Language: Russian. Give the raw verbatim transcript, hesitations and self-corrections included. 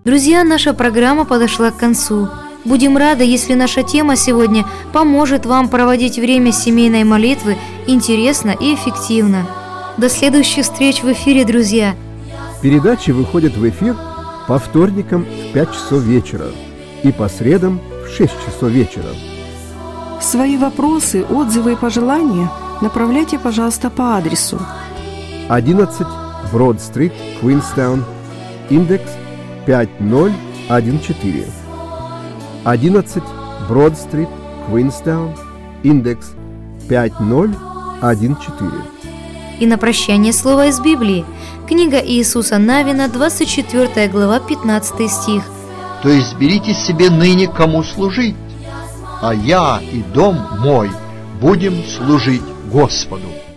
Друзья, наша программа подошла к концу. Будем рады, если наша тема сегодня поможет вам проводить время семейной молитвы интересно и эффективно. До следующих встреч в эфире, друзья! Передачи выходят в эфир по вторникам в пять часов вечера и по средам в шесть часов вечера. Свои вопросы, отзывы и пожелания направляйте, пожалуйста, по адресу одиннадцать Брод-стрит, Квинстаун, индекс пять ноль один четыре. одиннадцать Брод-стрит, Квинстаун, индекс пять ноль один четыре. И на прощание слово из Библии. Книга Иисуса Навина, двадцать четвёртая глава, пятнадцатый стих. То есть берите себе ныне кому служить, а я и дом мой будем служить Господу.